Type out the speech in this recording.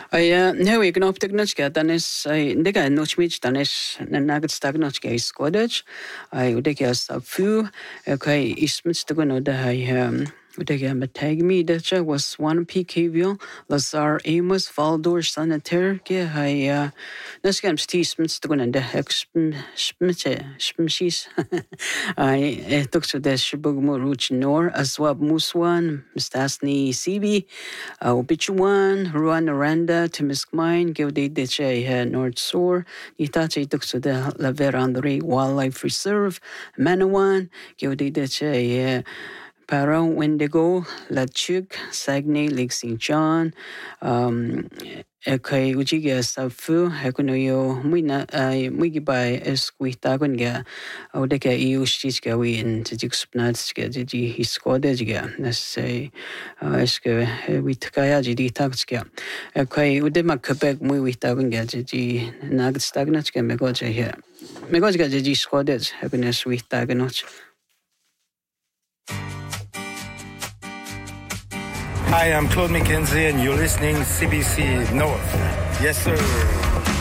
Newy gnoptig nutge, dan is nigga nutmich, dan is nagget stagnotge is squadage. I udega sub fu, okay, ismits to go no the udega matagmi that was one PKV, Lazar Amos, Valdor Sanitaire, I Nuskam Steesmits to go and the hex smishis. I took to the Shibugmo Ruch Nor, Aswab Muswan, Stasni CB, Obichuan, Ruan Aranda, Timismine, Gildi Deche, North Shore, Nitachi took to the La Verandre Wildlife Reserve, Manawan, Gildi Deche, Paro, Wendigo, La Chuk, Saguenay, Lake St. John, kay ujiga sa fu hakuno yo muina muigi by esquitagon ga odeka iu stiska we in tijikspnats ga ji hiskode ga nasay eske we takaya ji takska kay udema Quebec muy witagon ga ji nagstagnats ga megoja here megoja ga ji skode hakuno switagonot. Hi, I'm Claude McKenzie, and you're listening CBC North. Yes, sir.